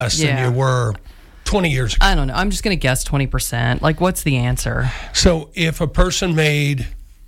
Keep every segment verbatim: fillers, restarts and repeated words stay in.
less Yeah. than you were twenty years ago. I don't know. I'm just going to guess twenty percent. Like, what's the answer? So if a person made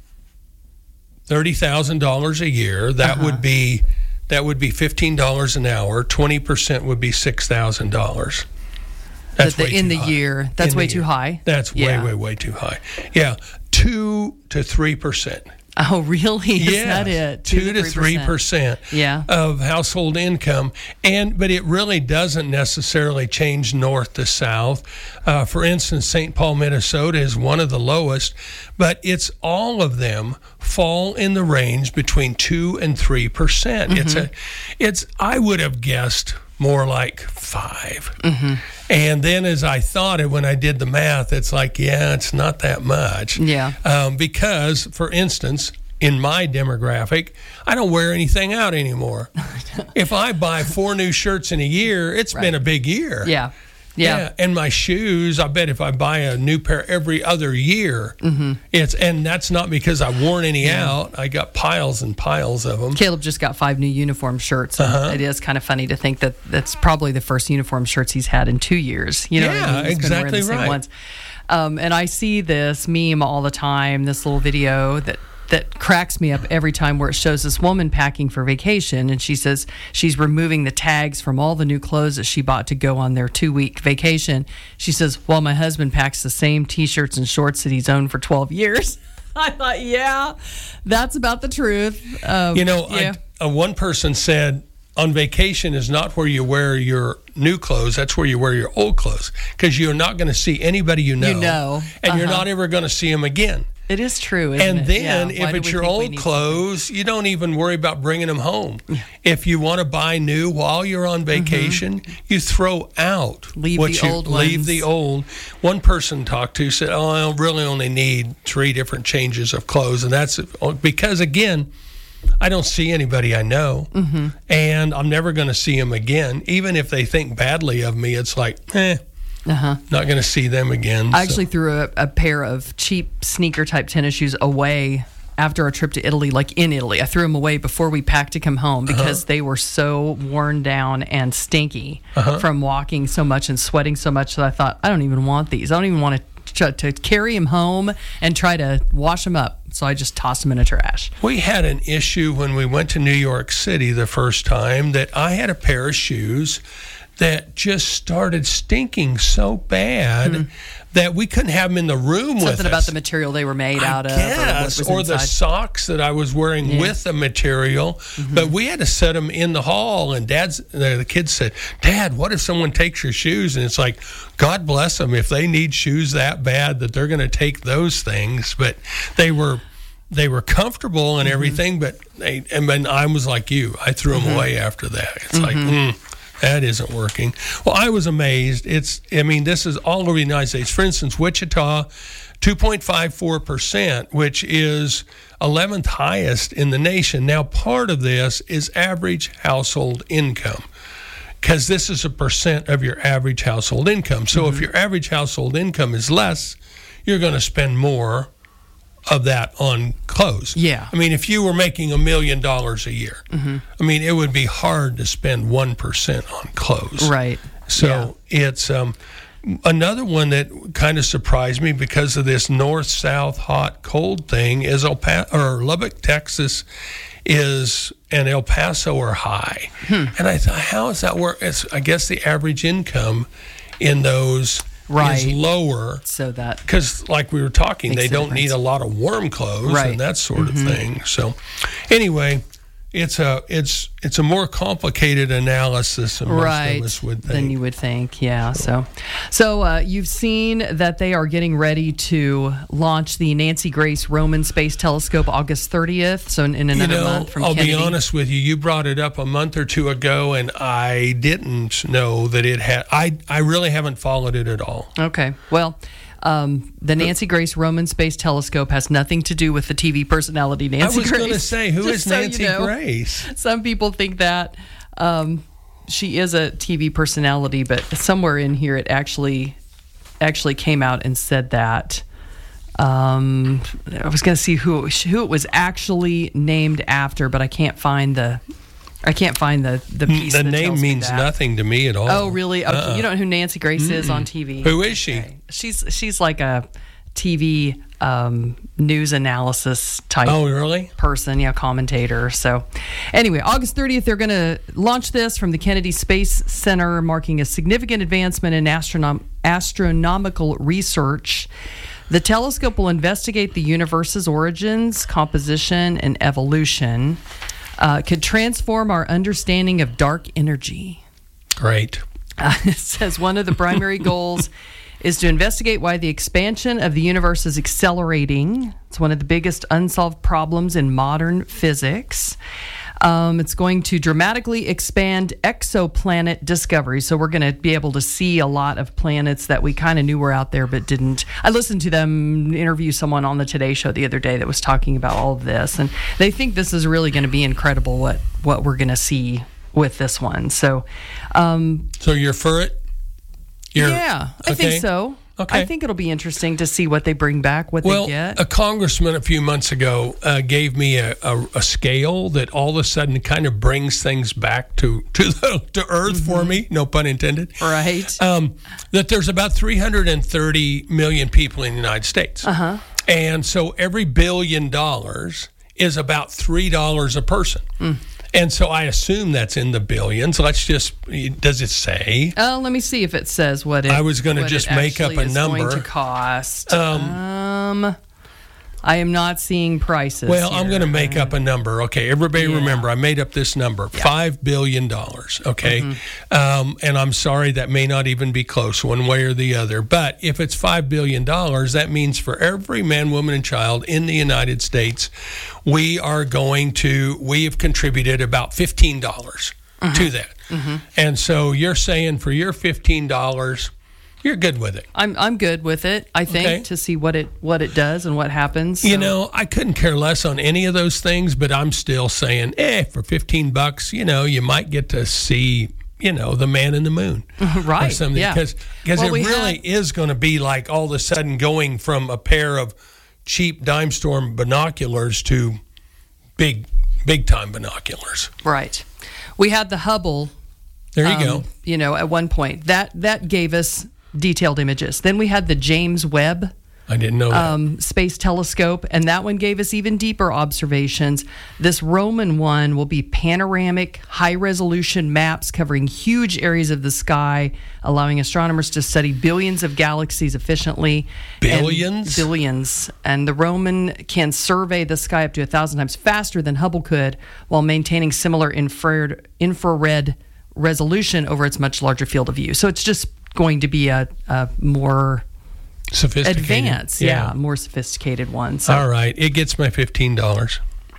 thirty thousand dollars a year, that Uh-huh. would be that would be fifteen dollars an hour. twenty percent would be six thousand dollars. That's The- way in too the high. year. That's In way the too year. high? That's Yeah. way, way, way too high. Yeah, two to three percent. Oh, really? Is Yes, that it? Two to three percent Yeah. of household income, and but it really doesn't necessarily change north to south. Uh, for instance, Saint Paul, Minnesota is one of the lowest, but it's all of them fall in the range between two and three percent. It's a, it's I would have guessed more like five. Mm-hmm. And then as I thought it, when I did the math, it's like, yeah, it's not that much. Yeah. Um, because, for instance, in my demographic, I don't wear anything out anymore. If I buy four new shirts in a year, it's been a big year. Yeah. Yeah. And my shoes, I bet if I buy a new pair every other year, Mm-hmm. it's and that's not because I've worn any out. I got piles and piles of them. Caleb just got five new uniform shirts. And Uh-huh. It is kind of funny to think that that's probably the first uniform shirts he's had in two years. You know what I Yeah, mean? He's been wearing exactly the same right. ones. Um, and I see this meme all the time, this little video that that cracks me up every time, where it shows this woman packing for vacation, and she says she's removing the tags from all the new clothes that she bought to go on their two-week vacation. She says, while my husband packs the same T-shirts and shorts that he's owned for twelve years. I thought, yeah, that's about the truth. Um, You know, yeah. I, uh, one person said, on vacation is not where you wear your new clothes. That's where you wear your old clothes, because you're not going to see anybody you know. You know. And you're Uh-huh. not ever going to see them again. It is true, isn't And it? then Yeah. Why if do it's we your think we old need clothes, you don't even worry about bringing them home. If you want to buy new while you're on vacation, you throw out Mm-hmm. Leave what the you old leave ones. the old. One person talked to said, "Oh, I really only need three different changes of clothes," and that's because again, I don't see anybody I know, Mm-hmm. and I'm never going to see them again. Even if they think badly of me, it's like, eh, Uh-huh. not going to see them again. I So- actually threw a, a pair of cheap sneaker type tennis shoes away after our trip to Italy, like in Italy. I threw them away before we packed to come home because they were so worn down and stinky from walking so much and sweating so much that I thought, I don't even want these. I don't even want to, to carry them home and try to wash them up. So I just tossed them in a trash. We had an issue when we went to New York City the first time that I had a pair of shoes that just started stinking so bad that we couldn't have them in the room with us. Something about the material they were made out I of. guess, or, what or, was the inside. socks that I was wearing Yeah. with the material. But we had to set them in the hall, and Dad's the the kids said, "Dad, what if someone takes your shoes?" And it's like, God bless them if they need shoes that bad that they're going to take those things. But they were they were comfortable and everything. But they, and then I was like you, I threw them away after that. It's like, mm, that isn't working. Well, I was amazed. It's, I mean, this is all over the United States. For instance, Wichita, two point five four percent, which is eleventh highest in the nation. Now, part of this is average household income, because this is a percent of your average household income. So if your average household income is less, you're going to spend more of that on clothes. Yeah. I mean, if you were making a million dollars a year, I mean, it would be hard to spend one percent on clothes. Right. So it's um, another one that kind of surprised me because of this north-south hot cold thing is El pa- or Lubbock, Texas is and El Paso are high. And I thought, how does that work? It's, I guess the average income in those Right. is lower. So that Because, like we were talking, Makes they a don't difference. need a lot of warm clothes Right. and that sort of thing. So, anyway, it's a it's it's a more complicated analysis than most right of us would think. than you would think. Yeah. So, so uh, you've seen that they are getting ready to launch the Nancy Grace Roman Space Telescope August thirtieth. So in, in you another know, month from I'll Kennedy. be honest with you. You brought it up a month or two ago, and I didn't know that it had. I I really haven't followed it at all. Okay. Well, um, the Nancy Grace Roman Space Telescope has nothing to do with the T V personality Nancy I was Grace. going to say, who Just is so you Nancy know. Grace? Some people think that um, she is a T V personality, but somewhere in here it actually actually came out and said that. Um, I was going to see who who it was actually named after, but I can't find the I can't find the, the piece The that name tells me means that. nothing to me at all. Oh, really? Okay. Uh-uh. You don't know who Nancy Grace is on T V? Who is she? Okay. She's she's like a T V um, news analysis type Oh, really? person, yeah, commentator. So anyway, August thirtieth, they're going to launch this from the Kennedy Space Center, marking a significant advancement in astronom- astronomical research. The telescope will investigate the universe's origins, composition, and evolution. Uh, could transform our understanding of dark energy. Great. Uh, it says one of the primary goals is to investigate why the expansion of the universe is accelerating. It's one of the biggest unsolved problems in modern physics. Um, it's going to dramatically expand exoplanet discovery. So we're going to be able to see a lot of planets that we kind of knew were out there but didn't. I listened to them interview someone on the Today Show the other day that was talking about all of this. And they think this is really going to be incredible what, what we're going to see with this one. So, um, So you're for it? You're, yeah, I okay. think so. Okay. I think it'll be interesting to see what they bring back, what Well, they get. a congressman a few months ago uh, gave me a, a, a scale that all of a sudden kind of brings things back to to, the, to Earth Mm-hmm. for me. No pun intended. Right. Um, that there's about three hundred thirty million people in the United States. Uh-huh. And so every billion dollars is about three dollars a person. Mm. And so I assume that's in the billions. Let's just, does it say? Oh, let me see if it says what it. I was gonna what just it make up actually a is number. Going to cost. Um, Um, I am not seeing prices. Well, I'm here. going to make up a number. Okay, everybody Yeah. remember, I made up this number, Yeah. five billion dollars. Okay, Mm-hmm. um, and I'm sorry that may not even be close one way or the other. But if it's five billion dollars, that means for every man, woman, and child in the United States, we are going to, we have contributed about fifteen dollars Mm-hmm. to that. And so you're saying for your fifteen dollars, you're good with it. I'm I'm good with it. I think Okay. to see what it what it does and what happens. You So- know, I couldn't care less on any of those things, but I'm still saying, eh, for fifteen bucks, you know, you might get to see, you know, the man in the moon. Right, Or something. yeah. Because because Well, it we really had- is going to be like all of a sudden going from a pair of cheap dime store binoculars to big, big time binoculars. Right. We had the Hubble. There you um, go. You know, at one point that that gave us detailed images. Then we had the James Webb I didn't know that. um, Space Telescope, and that one gave us even deeper observations. This Roman one will be panoramic, high-resolution maps covering huge areas of the sky, allowing astronomers to study billions of galaxies efficiently. Billions? And billions. And the Roman can survey the sky up to a thousand times faster than Hubble could, while maintaining similar infrared, infrared resolution over its much larger field of view. So it's just going to be a, a more Sophisticated. advanced, yeah. more sophisticated one. So All right. It gets my fifteen dollars.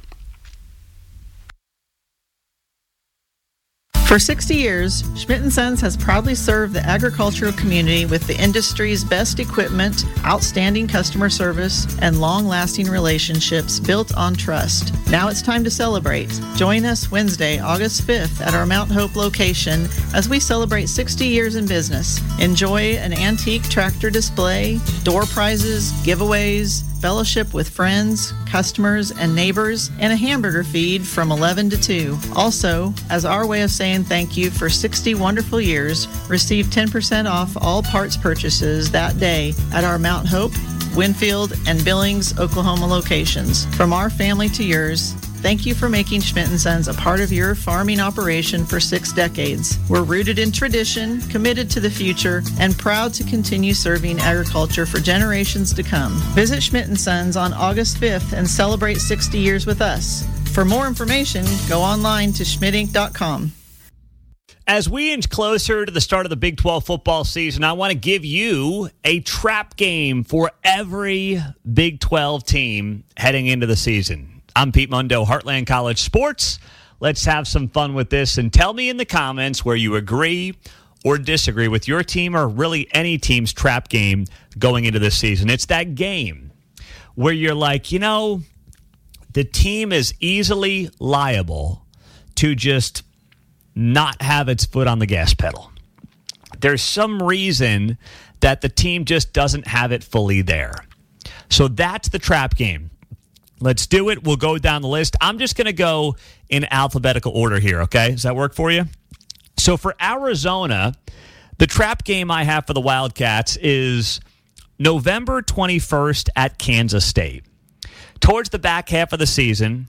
For sixty years, Schmidt and Sons has proudly served the agricultural community with the industry's best equipment, outstanding customer service, and long-lasting relationships built on trust. Now it's time to celebrate. Join us Wednesday, August fifth at our Mount Hope location as we celebrate sixty years in business. Enjoy an antique tractor display, door prizes, giveaways, fellowship with friends, customers, and neighbors, and a hamburger feed from eleven to two. Also, as our way of saying thank you for sixty wonderful years, receive ten percent off all parts purchases that day at our Mount Hope, Winfield, and Billings, Oklahoma locations. From our family to yours, thank you for making Schmidt and Sons a part of your farming operation for six decades. We're rooted in tradition, committed to the future, and proud to continue serving agriculture for generations to come. Visit Schmidt and Sons on August fifth and celebrate sixty years with us. For more information, go online to schmidt inc dot com. As we inch closer to the start of the Big twelve football season, I want to give you a trap game for every Big twelve team heading into the season. I'm Pete Mundo, Heartland College Sports. Let's have some fun with this and tell me in the comments where you agree or disagree with your team or really any team's trap game going into this season. It's that game where you're like, you know, the team is easily liable to just not have its foot on the gas pedal. There's some reason that the team just doesn't have it fully there. So that's the trap game. Let's do it. We'll go down the list. I'm just going to go in alphabetical order here, okay? Does that work for you? So for Arizona, the trap game I have for the Wildcats is November twenty-first at Kansas State. Towards the back half of the season,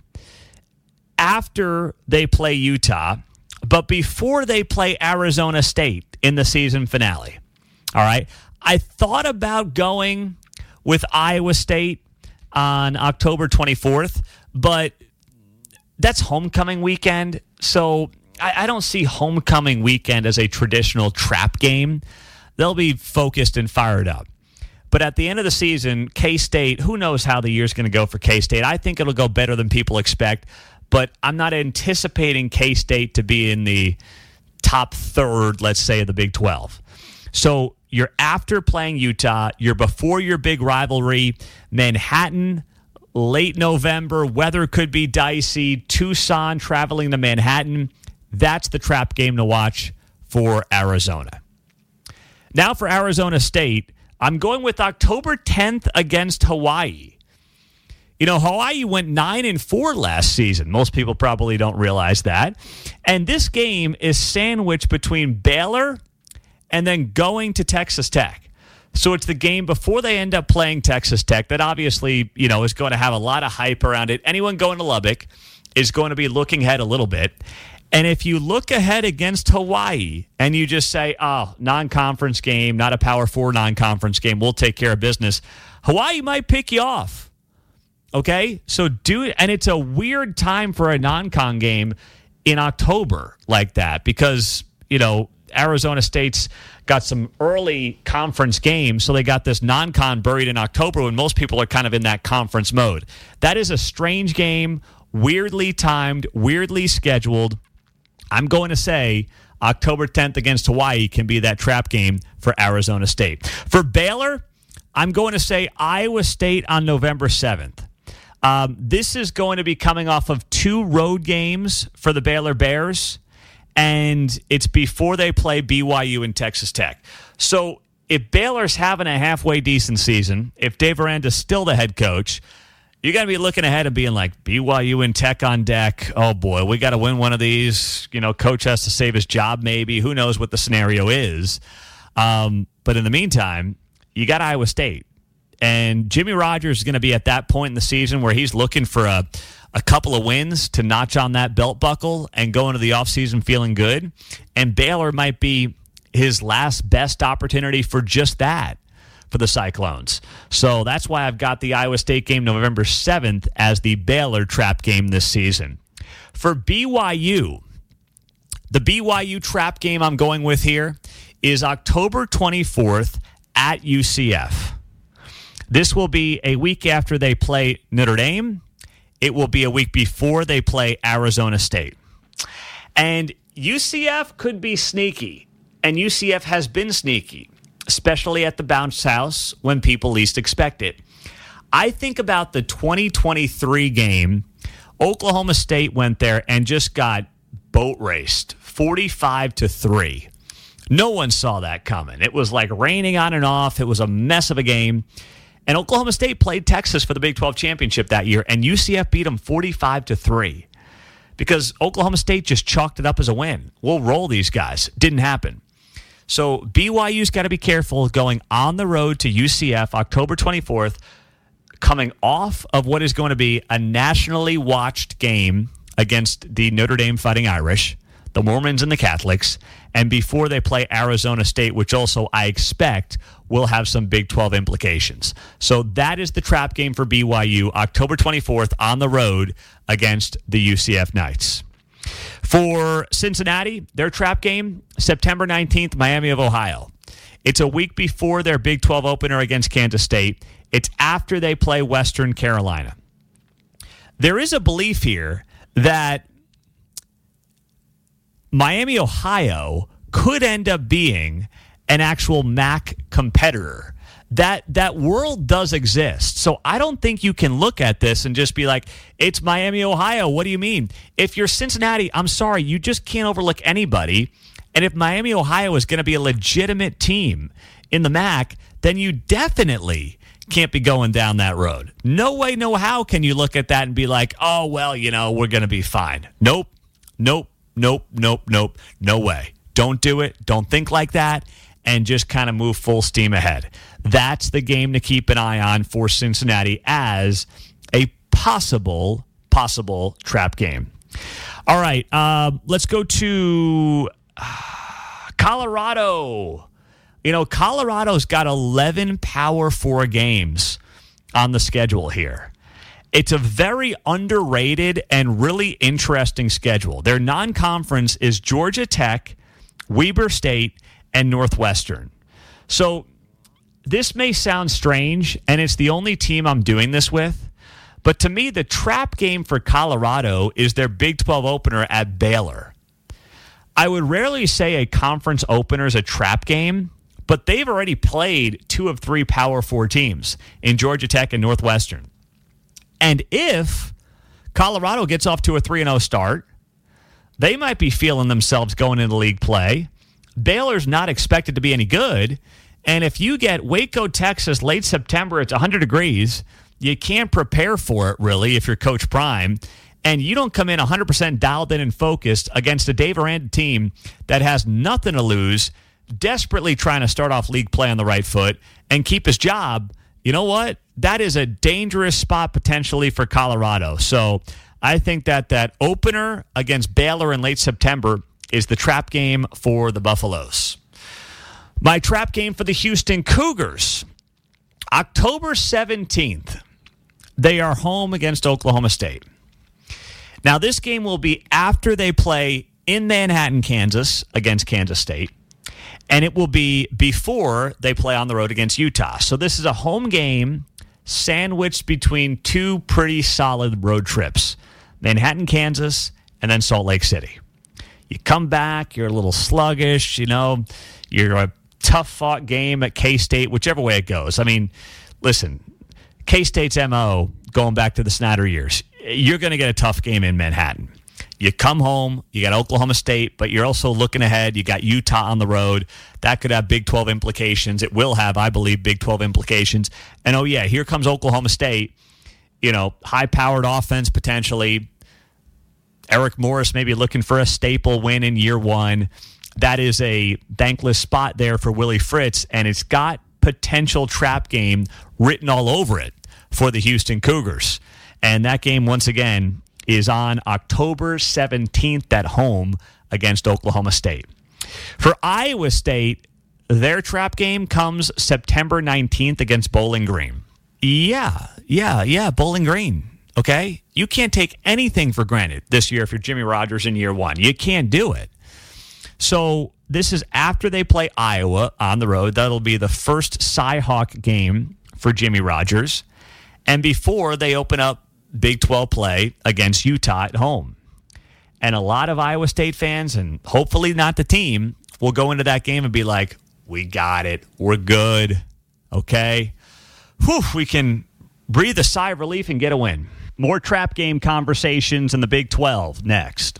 after they play Utah, but before they play Arizona State in the season finale. All right? I thought about going with Iowa State on October twenty-fourth, but that's homecoming weekend, so I, I don't see homecoming weekend as a traditional trap game. They'll be focused and fired up. But at the end of the season, K-State, who knows how the year's going to go for K-State. I think it'll go better than people expect, but I'm not anticipating K-State to be in the top third, let's say, of the Big twelve. So you're after playing Utah. You're before your big rivalry. Manhattan, late November. Weather could be dicey. Tucson, traveling to Manhattan. That's the trap game to watch for Arizona. Now for Arizona State, I'm going with October tenth against Hawaii. You know, Hawaii went nine and four last season. Most people probably don't realize that. And this game is sandwiched between Baylor and then going to Texas Tech. So it's the game before they end up playing Texas Tech that obviously, you know, is going to have a lot of hype around it. Anyone going to Lubbock is going to be looking ahead a little bit. And if you look ahead against Hawaii and you just say, oh, non-conference game, not a Power Four non-conference game, we'll take care of business, Hawaii might pick you off. Okay? So do it. And it's a weird time for a non-con game in October like that because, you know, Arizona State's got some early conference games, so they got this non-con buried in October when most people are kind of in that conference mode. That is a strange game, weirdly timed, weirdly scheduled. I'm going to say October tenth against Hawaii can be that trap game for Arizona State. For Baylor, I'm going to say Iowa State on November seventh. Um, this is going to be coming off of two road games for the Baylor Bears, and it's before they play B Y U and Texas Tech. So if Baylor's having a halfway decent season, if Dave Aranda's still the head coach, you got to be looking ahead and being like, B Y U and Tech on deck. Oh, boy, we got to win one of these. You know, coach has to save his job maybe. Who knows what the scenario is. Um, but in the meantime, you got Iowa State. And Jimmy Rogers is going to be at that point in the season where he's looking for a, a couple of wins to notch on that belt buckle and go into the offseason feeling good. And Baylor might be his last best opportunity for just that for the Cyclones. So that's why I've got the Iowa State game November seventh as the Baylor trap game this season. For B Y U, the B Y U trap game I'm going with here is October twenty-fourth at U C F. This will be a week after they play Notre Dame. It will be a week before they play Arizona State. And U C F could be sneaky, and U C F has been sneaky, especially at the bounce house when people least expect it. I think about the twenty twenty-three game. Oklahoma State went there and just got boat raced, forty-five to three. No one saw that coming. It was like raining on and off. It was a mess of a game. And Oklahoma State played Texas for the Big twelve championship that year, and U C F beat them forty-five to three because Oklahoma State just chalked it up as a win. We'll roll these guys. Didn't happen. So B Y U's got to be careful going on the road to U C F October twenty-fourth, coming off of what is going to be a nationally watched game against the Notre Dame Fighting Irish, the Mormons and the Catholics, and before they play Arizona State, which also I expect will have some Big twelve implications. So that is the trap game for B Y U, October twenty-fourth on the road against the U C F Knights. For Cincinnati, their trap game, September nineteenth, Miami of Ohio. It's a week before their Big twelve opener against Kansas State. It's after they play Western Carolina. There is a belief here that Miami, Ohio could end up being an actual M A C competitor. That that world does exist. So I don't think you can look at this and just be like, it's Miami, Ohio. What do you mean? If you're Cincinnati, I'm sorry, you just can't overlook anybody. And if Miami, Ohio is going to be a legitimate team in the M A C, then you definitely can't be going down that road. No way, no how can you look at that and be like, oh, well, you know, we're going to be fine. Nope, nope, nope, nope, nope, no way. Don't do it. Don't think like that. And just kind of move full steam ahead. That's the game to keep an eye on for Cincinnati as a possible, possible trap game. All right, uh, let's go to uh, Colorado. You know, Colorado's got eleven Power Four games on the schedule here. It's a very underrated and really interesting schedule. Their non-conference is Georgia Tech, Weber State, and Northwestern. So this may sound strange, and it's the only team I'm doing this with, but to me, the trap game for Colorado is their Big twelve opener at Baylor. I would rarely say a conference opener is a trap game, but they've already played two of three Power Four teams in Georgia Tech and Northwestern. And if Colorado gets off to a three and oh start, they might be feeling themselves going into league play. Baylor's not expected to be any good. And if you get Waco, Texas, late September, it's one hundred degrees, you can't prepare for it, really, if you're Coach Prime. And you don't come in one hundred percent dialed in and focused against a Dave Aranda team that has nothing to lose, desperately trying to start off league play on the right foot and keep his job, you know what? That is a dangerous spot potentially for Colorado. So I think that that opener against Baylor in late September is the trap game for the Buffaloes. My trap game for the Houston Cougars, October seventeenth. They are home against Oklahoma State. Now, this game will be after they play in Manhattan, Kansas, against Kansas State. And it will be before they play on the road against Utah. So this is a home game sandwiched between two pretty solid road trips. Manhattan, Kansas, and then Salt Lake City. You come back, you're a little sluggish, you know, you're a tough-fought game at K-State, whichever way it goes. I mean, listen, K-State's M O, going back to the Snyder years, you're going to get a tough game in Manhattan. You come home, you got Oklahoma State, but you're also looking ahead. You got Utah on the road. That could have Big twelve implications. It will have, I believe, Big twelve implications. And, oh, yeah, here comes Oklahoma State, you know, high-powered offense potentially. Eric Morris maybe looking for a staple win in year one. That is a thankless spot there for Willie Fritz, and it's got potential trap game written all over it for the Houston Cougars. And that game, once again, is on October seventeenth at home against Oklahoma State. For Iowa State, their trap game comes September nineteenth against Bowling Green. Yeah, yeah, yeah, Bowling Green, okay? You can't take anything for granted this year if you're Jimmy Rogers in year one. You can't do it. So this is after they play Iowa on the road. That'll be the first Cy-Hawk game for Jimmy Rogers. And before they open up Big twelve play against Utah at home. And a lot of Iowa State fans, and hopefully not the team, will go into that game and be like, we got it. We're good. Okay? Whew, we can breathe a sigh of relief and get a win. More trap game conversations in the Big twelve next.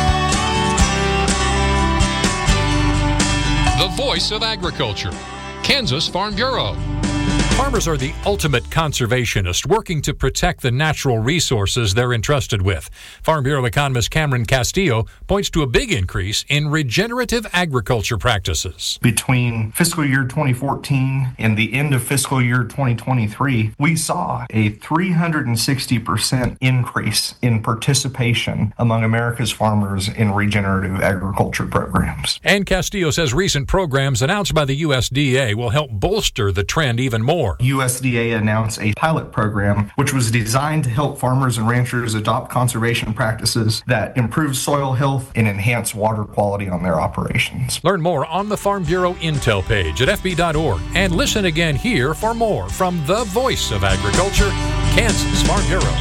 The voice of agriculture, Kansas Farm Bureau. Farmers are the ultimate conservationists working to protect the natural resources they're entrusted with. Farm Bureau economist Cameron Castillo points to a big increase in regenerative agriculture practices. Between fiscal year twenty fourteen and the end of fiscal year twenty twenty-three, we saw a three hundred sixty percent increase in participation among America's farmers in regenerative agriculture programs. And Castillo says recent programs announced by the U S D A will help bolster the trend even more. U S D A announced a pilot program which was designed to help farmers and ranchers adopt conservation practices that improve soil health and enhance water quality on their operations. Learn more on the Farm Bureau Intel page at f b dot org and listen again here for more from the voice of agriculture, Kansas Farm Bureau.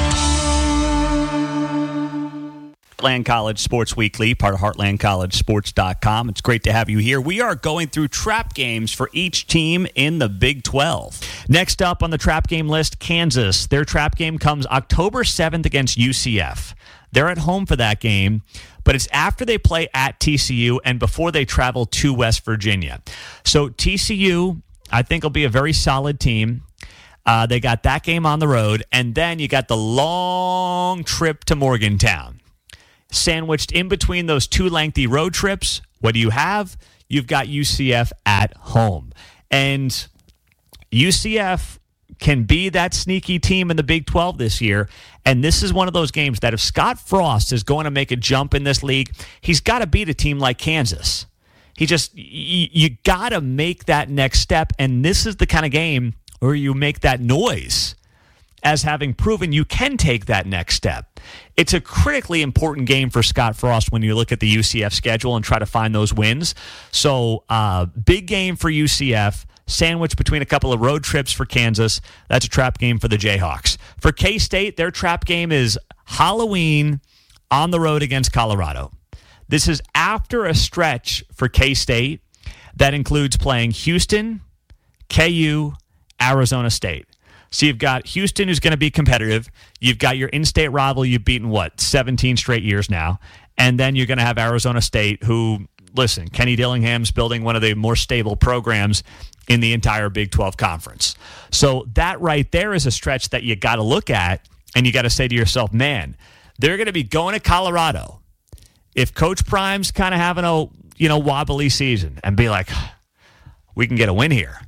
Heartland College Sports Weekly, part of heartland college sports dot com. It's great to have you here. We are going through trap games for each team in the Big twelve. Next up on the trap game list, Kansas. Their trap game comes October seventh against U C F. They're at home for that game, but it's after they play at T C U and before they travel to West Virginia. So T C U, I think, will be a very solid team. Uh, they got that game on the road, and then you got the long trip to Morgantown. Sandwiched in between those two lengthy road trips, what do you have? You've got U C F at home. And U C F can be that sneaky team in the Big twelve this year. And this is one of those games that if Scott Frost is going to make a jump in this league, he's got to beat a team like Kansas. He just, you, you got to make that next step. And this is the kind of game where you make that noise as having proven you can take that next step. It's a critically important game for Scott Frost when you look at the U C F schedule and try to find those wins. So, uh, big game for U C F, sandwiched between a couple of road trips for Kansas. That's a trap game for the Jayhawks. For K-State, their trap game is Halloween on the road against Colorado. This is after a stretch for K-State that includes playing Houston, K U, Arizona State. So you've got Houston, who's going to be competitive. You've got your in-state rival you've beaten, what, seventeen straight years now. And then you're going to have Arizona State, who, listen, Kenny Dillingham's building one of the more stable programs in the entire Big twelve Conference. So that right there is a stretch that you got to look at, and you got to say to yourself, man, they're going to be going to Colorado. If Coach Prime's kind of having a, you know, wobbly season and be like, we can get a win here.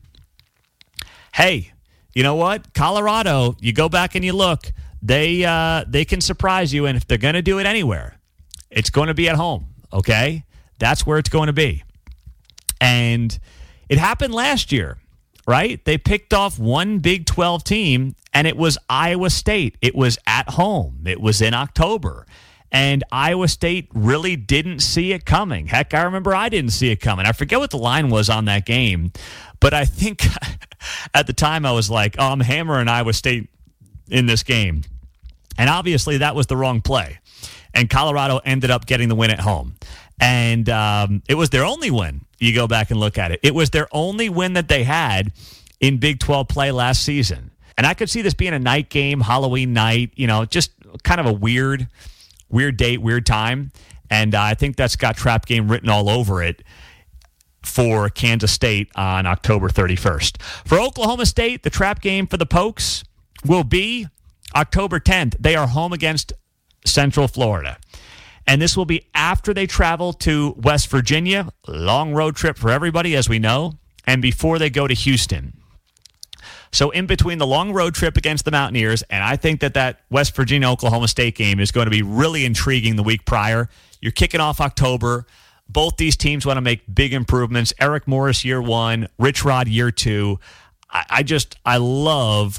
Hey, you know what? Colorado, you go back and you look, they uh, they can surprise you, and if they're going to do it anywhere, it's going to be at home, okay? That's where it's going to be. And it happened last year, right? They picked off one Big twelve team, and it was Iowa State. It was at home. It was in October. And Iowa State really didn't see it coming. Heck, I remember I didn't see it coming. I forget what the line was on that game, but I think at the time I was like, oh, I'm hammering Iowa State in this game. And obviously that was the wrong play. And Colorado ended up getting the win at home. And um, it was their only win. You go back and look at it. It was their only win that they had in Big twelve play last season. And I could see this being a night game, Halloween night, you know, just kind of a weird, weird date, weird time. And uh, I think that's got trap game written all over it for Kansas State on October thirty-first. For Oklahoma State, the trap game for the Pokes will be October tenth. They are home against Central Florida. And this will be after they travel to West Virginia. Long road trip for everybody, as we know. And before they go to Houston. So in between the long road trip against the Mountaineers, and I think that that West Virginia-Oklahoma State game is going to be really intriguing the week prior. You're kicking off October. Both these teams want to make big improvements. Eric Morris, year one. Rich Rod, year two. I, I just, I love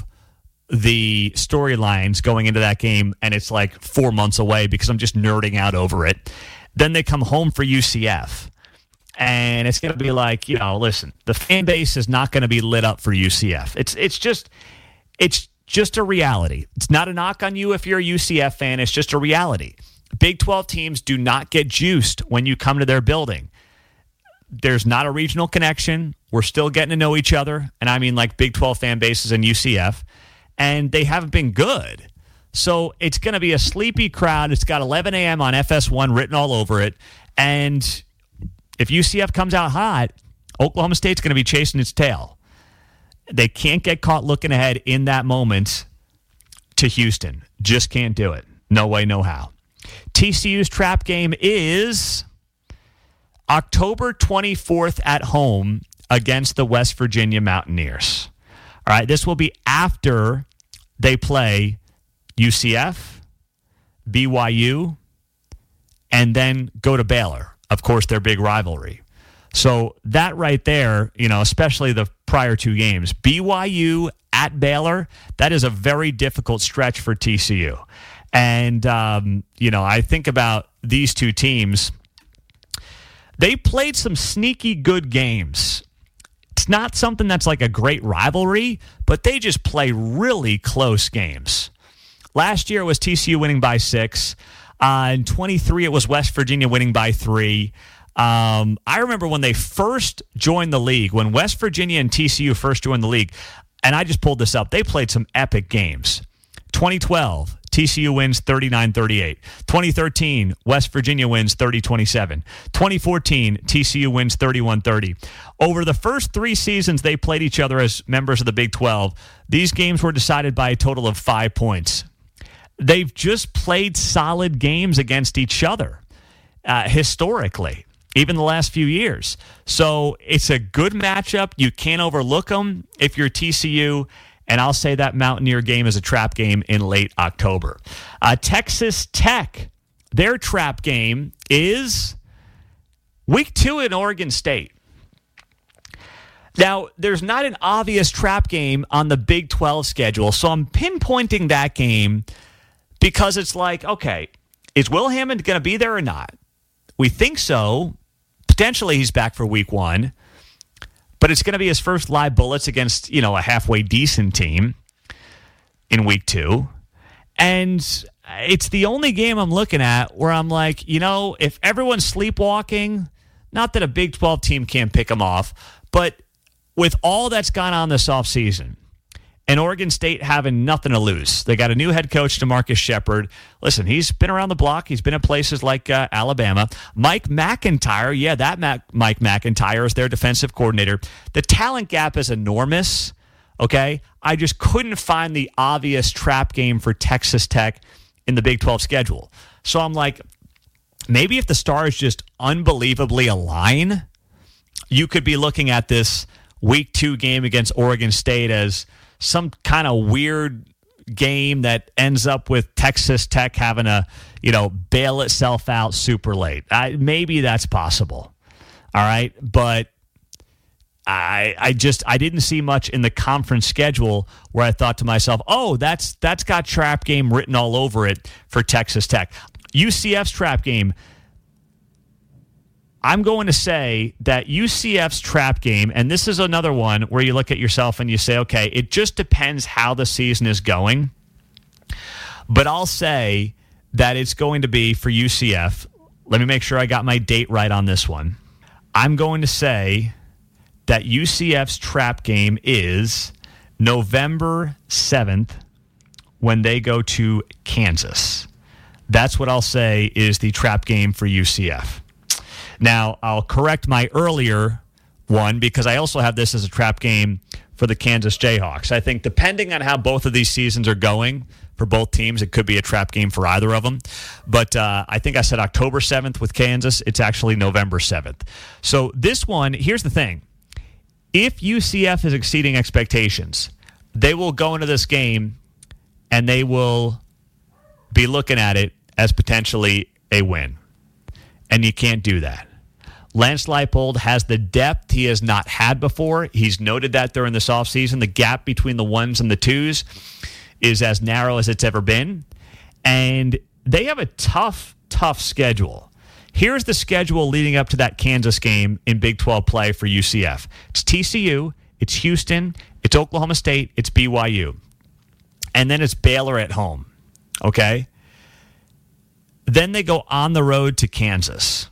the storylines going into that game, and it's like four months away because I'm just nerding out over it. Then they come home for U C F, and it's going to be like, you know, listen, the fan base is not going to be lit up for U C F. It's it's just it's just a reality. It's not a knock on you if you're a U C F fan. It's just a reality. Big twelve teams do not get juiced when you come to their building. There's not a regional connection. We're still getting to know each other, and I mean like Big twelve fan bases and U C F. And they haven't been good. So it's going to be a sleepy crowd. It's got eleven a.m. on F S one written all over it. And if U C F comes out hot, Oklahoma State's going to be chasing its tail. They can't get caught looking ahead in that moment to Houston. Just can't do it. No way, no how. T C U's trap game is October twenty-fourth at home against the West Virginia Mountaineers. All right, this will be after they play U C F, B Y U, and then go to Baylor. Of course, their big rivalry. So that right there, you know, especially the prior two games, B Y U at Baylor, that is a very difficult stretch for T C U. And, um, you know, I think about these two teams. They played some sneaky good games. It's not something that's like a great rivalry, but they just play really close games. Last year it was T C U winning by six. Uh, in twenty-three, it was West Virginia winning by three. Um, I remember when they first joined the league, when West Virginia and T C U first joined the league, and I just pulled this up, they played some epic games. twenty twelve, T C U wins thirty-nine thirty-eight. twenty thirteen, West Virginia wins thirty twenty-seven. twenty fourteen, T C U wins thirty-one thirty. Over the first three seasons they played each other as members of the Big twelve, these games were decided by a total of five points. They've just played solid games against each other uh, historically, even the last few years. So it's a good matchup. You can't overlook them if you're T C U. And I'll say that Mountaineer game is a trap game in late October. Uh, Texas Tech, their trap game is week two in Oregon State. Now, there's not an obvious trap game on the Big twelve schedule, so I'm pinpointing that game because it's like, okay, is Will Hammond going to be there or not? We think so. Potentially he's back for week one. But it's going to be his first live bullets against, you know, a halfway decent team in week two. And it's the only game I'm looking at where I'm like, you know, if everyone's sleepwalking, not that a Big twelve team can't pick them off, but with all that's gone on this offseason, and Oregon State having nothing to lose. They got a new head coach, DeMarcus Shepard. Listen, he's been around the block. He's been at places like uh, Alabama. Mike McIntyre, yeah, that Mac- Mike McIntyre is their defensive coordinator. The talent gap is enormous, okay? I just couldn't find the obvious trap game for Texas Tech in the Big twelve schedule. So I'm like, maybe if the stars just unbelievably align, you could be looking at this week two game against Oregon State as some kind of weird game that ends up with Texas Tech having to, you know, bail itself out super late. I, maybe that's possible. All right. But I I just I didn't see much in the conference schedule where I thought to myself, oh, that's that's got trap game written all over it for Texas Tech. U C F's trap game. I'm going to say that U C F's trap game, and this is another one where you look at yourself and you say, okay, it just depends how the season is going. But I'll say that it's going to be for U C F. Let me make sure I got my date right on this one. I'm going to say that U C F's trap game is November seventh when they go to Kansas. That's what I'll say is the trap game for U C F. Now, I'll correct my earlier one because I also have this as a trap game for the Kansas Jayhawks. I think depending on how both of these seasons are going for both teams, it could be a trap game for either of them. But uh, I think I said October seventh with Kansas. It's actually November seventh. So this one, here's the thing. If U C F is exceeding expectations, they will go into this game and they will be looking at it as potentially a win. And you can't do that. Lance Leipold has the depth he has not had before. He's noted that during this offseason. The gap between the ones and the twos is as narrow as it's ever been. And they have a tough, tough schedule. Here's the schedule leading up to that Kansas game in Big twelve play for U C F. It's T C U, it's Houston, it's Oklahoma State, it's B Y U. And then it's Baylor at home. Okay? Then they go on the road to Kansas.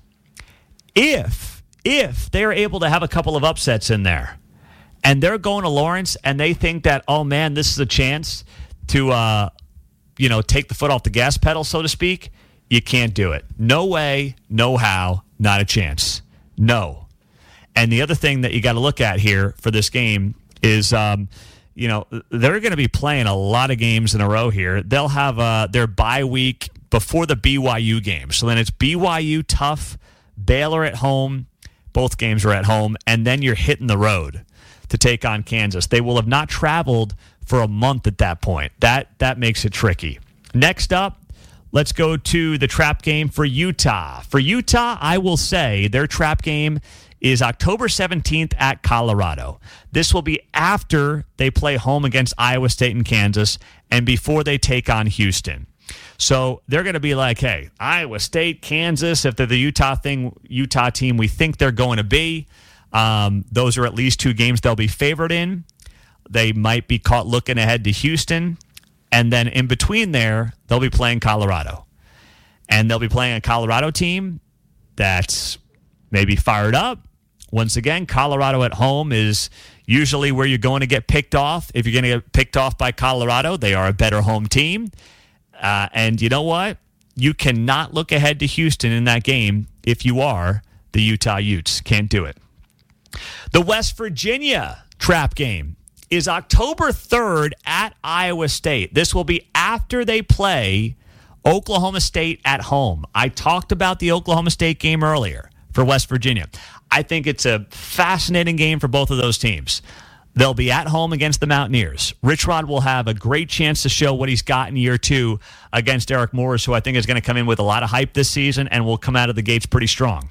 If, if they're able to have a couple of upsets in there, and they're going to Lawrence, and they think that, oh, man, this is a chance to, uh, you know, take the foot off the gas pedal, so to speak, you can't do it. No way, no how, not a chance. No. And the other thing that you got to look at here for this game is, um, you know, they're going to be playing a lot of games in a row here. They'll have uh, their bye week before the B Y U game. So then it's B Y U tough, Baylor at home. Both games are at home. And then you're hitting the road to take on Kansas. They will have not traveled for a month at that point. That that makes it tricky. Next up, let's go to the trap game for Utah. For Utah, I will say their trap game is October seventeenth at Colorado. This will be after they play home against Iowa State and Kansas and before they take on Houston. So they're going to be like, hey, Iowa State, Kansas, if they're the Utah thing, Utah team we think they're going to be, um, those are at least two games they'll be favored in. They might be caught looking ahead to Houston. And then in between there, they'll be playing Colorado. And they'll be playing a Colorado team that's maybe fired up. Once again, Colorado at home is usually where you're going to get picked off. If you're going to get picked off by Colorado, they are a better home team. Uh, and you know what? You cannot look ahead to Houston in that game if you are the Utah Utes. Can't do it. The West Virginia trap game is October third at Iowa State. This will be after they play Oklahoma State at home. I talked about the Oklahoma State game earlier for West Virginia. I think it's a fascinating game for both of those teams. They'll be at home against the Mountaineers. Rich Rod will have a great chance to show what he's got in year two against Eric Morris, who I think is going to come in with a lot of hype this season and will come out of the gates pretty strong.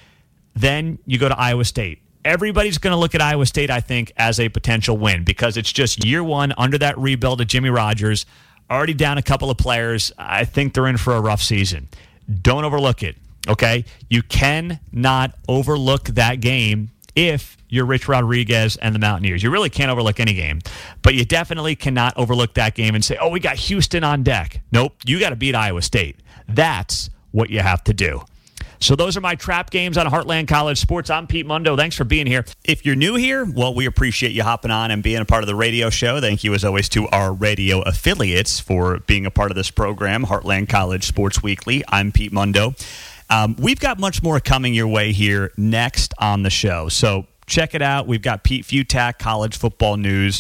Then you go to Iowa State. Everybody's going to look at Iowa State, I think, as a potential win because it's just year one under that rebuild of Jimmy Rogers. Already down a couple of players. I think they're in for a rough season. Don't overlook it, okay? You cannot overlook that game if you're Rich Rodriguez and the Mountaineers. You really can't overlook any game, but you definitely cannot overlook that game and say, oh, we got Houston on deck. Nope, you got to beat Iowa State. That's what you have to do. So those are my trap games on Heartland College Sports. I'm Pete Mundo. Thanks for being here. If you're new here, well, we appreciate you hopping on and being a part of the radio show. Thank you, as always, to our radio affiliates for being a part of this program, Heartland College Sports Weekly. I'm Pete Mundo. Um, we've got much more coming your way here next on the show. So check it out. We've got Pete Futak, College Football News.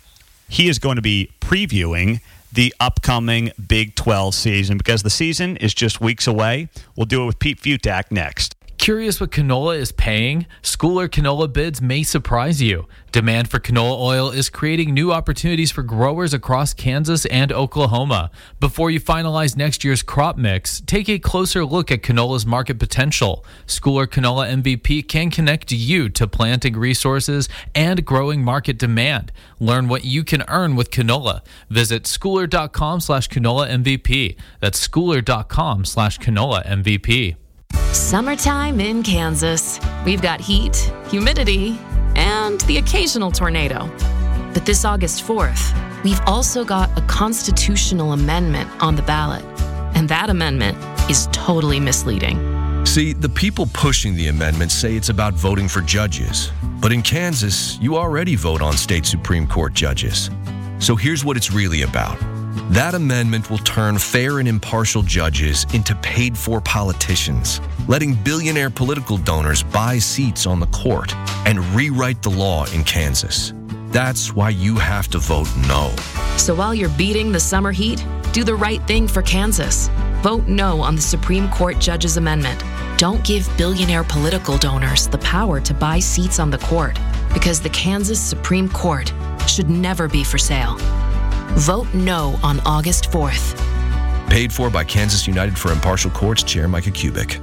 He is going to be previewing the upcoming Big twelve season because the season is just weeks away. We'll do it with Pete Futak next. Curious what canola is paying? Schooler canola bids may surprise you. Demand for canola oil is creating new opportunities for growers across Kansas and Oklahoma. Before you finalize next year's crop mix, take a closer look at canola's market potential. Schooler Canola M V P can connect you to planting resources and growing market demand. Learn what you can earn with canola. Visit schooler.com slash canola MVP. That's schooler.com slash canola MVP. Summertime in Kansas. We've got heat, humidity, and the occasional tornado. But this August fourth, we've also got a constitutional amendment on the ballot. And that amendment is totally misleading. See, the people pushing the amendment say it's about voting for judges. But in Kansas, you already vote on state Supreme Court judges. So here's what it's really about. That amendment will turn fair and impartial judges into paid-for politicians, letting billionaire political donors buy seats on the court and rewrite the law in Kansas. That's why you have to vote no. So while you're beating the summer heat, do the right thing for Kansas. Vote no on the Supreme Court Judges Amendment. Don't give billionaire political donors the power to buy seats on the court, because the Kansas Supreme Court should never be for sale. Vote no on August fourth. Paid for by Kansas United for Impartial Courts Chair Micah Kubik.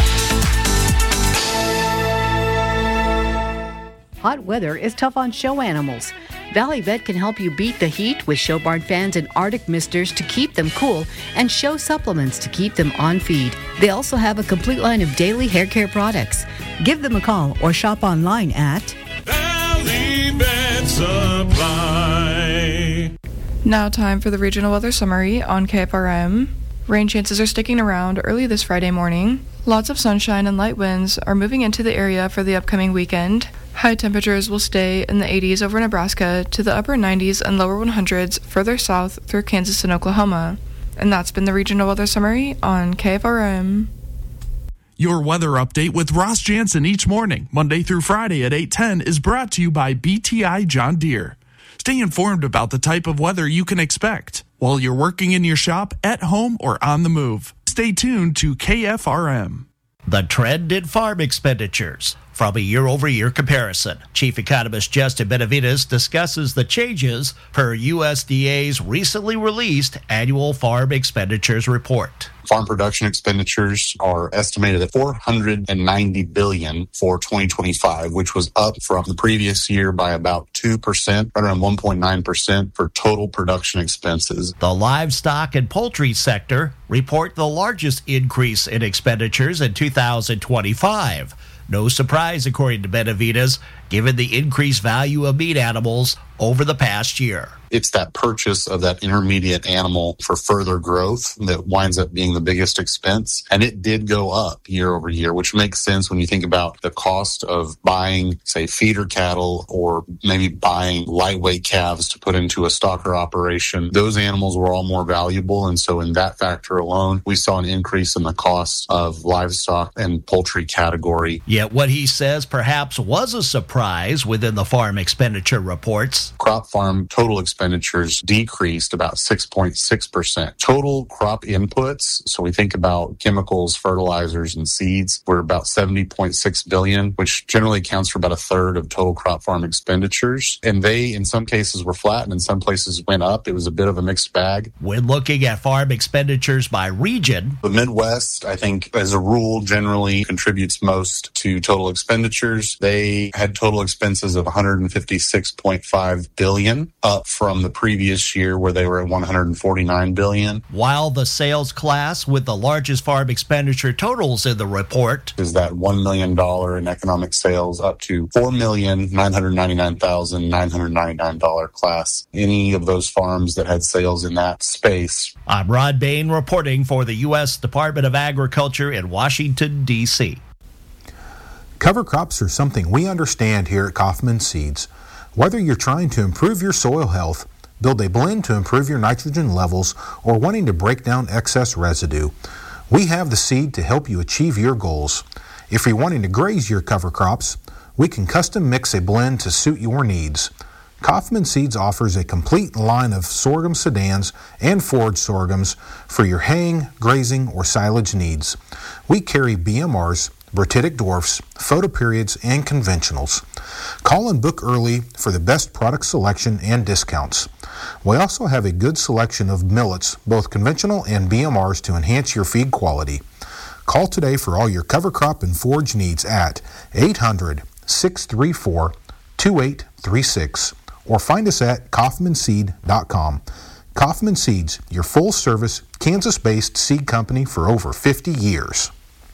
Hot weather is tough on show animals. Valley Vet can help you beat the heat with show barn fans and Arctic misters to keep them cool and show supplements to keep them on feed. They also have a complete line of daily hair care products. Give them a call or shop online at Valley Vet Supply. Now time for the regional weather summary on K F R M. Rain chances are sticking around early this Friday morning. Lots of sunshine and light winds are moving into the area for the upcoming weekend. High temperatures will stay in the eighties over Nebraska to the upper nineties and lower hundreds further south through Kansas and Oklahoma. And that's been the regional weather summary on K F R M. Your weather update with Ross Jansen each morning, Monday through Friday at eight ten, is brought to you by B T I John Deere. Stay informed about the type of weather you can expect while you're working in your shop, at home, or on the move. Stay tuned to K F R M. The trend in farm expenditures from a year-over-year comparison. Chief Economist Justin Benavides discusses the changes per U S D A's recently released annual farm expenditures report. Farm production expenditures are estimated at four hundred ninety billion dollars for twenty twenty-five, which was up from the previous year by about two percent, right around one point nine percent for total production expenses. The livestock and poultry sector report the largest increase in expenditures in two thousand twenty-five. No surprise, according to Benavides, given the increased value of meat animals over the past year. It's that purchase of that intermediate animal for further growth that winds up being the biggest expense. And it did go up year over year, which makes sense when you think about the cost of buying, say, feeder cattle or maybe buying lightweight calves to put into a stocker operation. Those animals were all more valuable. And so in that factor alone, we saw an increase in the cost of livestock and poultry category. Yet what he says perhaps was a surprise within the farm expenditure reports. Crop farm total expenditure expenditures decreased about six point six percent. Total crop inputs, so we think about chemicals, fertilizers, and seeds, were about seventy point six billion dollars, which generally accounts for about a third of total crop farm expenditures. And they, in some cases, were flat, and in some places went up. It was a bit of a mixed bag. When looking at farm expenditures by region, the Midwest, I think, as a rule, generally contributes most to total expenditures. They had total expenses of one hundred fifty-six point five billion dollars, up from the previous year where they were at one hundred forty-nine billion dollars. While the sales class with the largest farm expenditure totals in the report is that one million dollars in economic sales up to four million nine hundred ninety-nine thousand nine hundred ninety-nine dollars class. Any of those farms that had sales in that space. I'm Rod Bain reporting for the U S Department of Agriculture in Washington, D C Cover crops are something we understand here at Kaufman Seeds. Whether you're trying to improve your soil health, build a blend to improve your nitrogen levels, or wanting to break down excess residue, we have the seed to help you achieve your goals. If you're wanting to graze your cover crops, we can custom mix a blend to suit your needs. Kaufman Seeds offers a complete line of sorghum sedans and forage sorghums for your haying, grazing, or silage needs. We carry B M Rs, Bertitic dwarfs, photoperiods, and conventionals. Call and book early for the best product selection and discounts. We also have a good selection of millets, both conventional and B M Rs, to enhance your feed quality. Call today for all your cover crop and forage needs at eight hundred, six three four, two eight three six or find us at kaufman seed dot com. Kaufman Seeds, your full-service, Kansas-based seed company for over fifty years.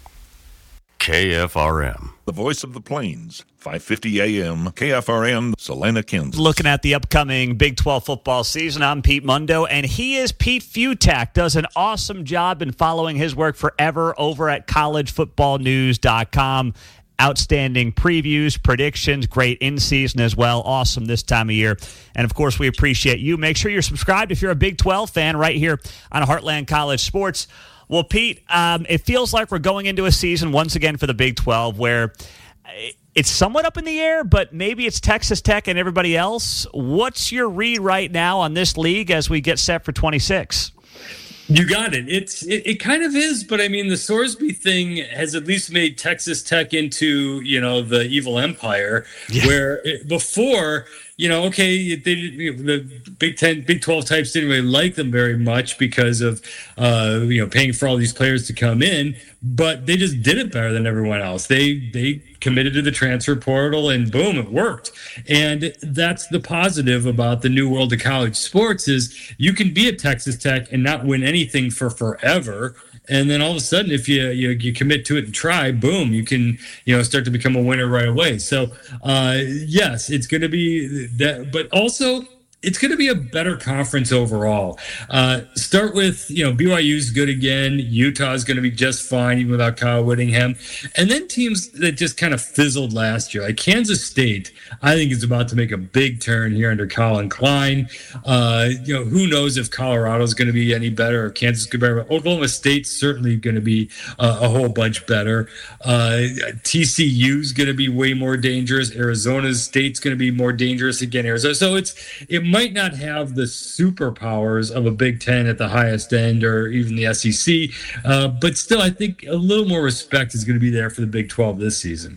K F R M, the voice of the plains, five fifty A M, K F R M, Salina, Kansas. Looking at the upcoming Big twelve football season, I'm Pete Mundo, and he is Pete Futak. Does an awesome job in following his work forever over at college football news dot com. Outstanding previews, predictions, great in-season as well. Awesome this time of year. And, of course, we appreciate you. Make sure you're subscribed if you're a Big twelve fan right here on Heartland College Sports. Well, Pete, um, it feels like we're going into a season once again for the Big twelve where it's somewhat up in the air, but maybe it's Texas Tech and everybody else. What's your read right now on this league as we get set for twenty-six? You got it. It's it, it kind of is, but I mean, the Sorsby thing has at least made Texas Tech into, you know, the evil empire, yeah. where it, before, you know, okay, they, the Big Ten, Big twelve types didn't really like them very much because of, uh, you know, paying for all these players to come in, but they just did it better than everyone else. They they committed to the transfer portal, and boom, it worked. And that's the positive about the new world of college sports is you can be at Texas Tech and not win anything for forever. And then all of a sudden, if you, you you commit to it and try, boom, you can, you know, start to become a winner right away. So, uh, yes, it's going to be that, but also it's going to be a better conference overall. Uh, start with, you know, B Y U's good again. Utah's going to be just fine, even without Kyle Whittingham. And then teams that just kind of fizzled last year, like Kansas State, I think is about to make a big turn here under Colin Klein. Uh, you know, who knows if Colorado's going to be any better or Kansas could be better. Oklahoma State's certainly going to be uh, a whole bunch better. Uh, T C U's going to be way more dangerous. Arizona State's going to be more dangerous again. Arizona. So it's, it might not have the superpowers of a Big Ten at the highest end or even the S E C, uh, but still I think a little more respect is going to be there for the Big twelve this season.